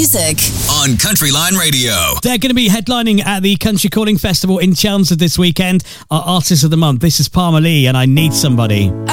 music on Country Line Radio. They're going to be headlining at the Country Calling Festival in Chelmsford this weekend. Our Artist of the Month. This is Palmer Lee and I Need Somebody.